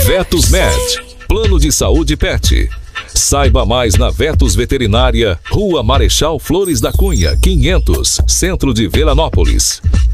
Vetos Med, Plano de Saúde Pet. Saiba mais na Vetos Veterinária, Rua Marechal Flores da Cunha, 500, Centro de Veranópolis.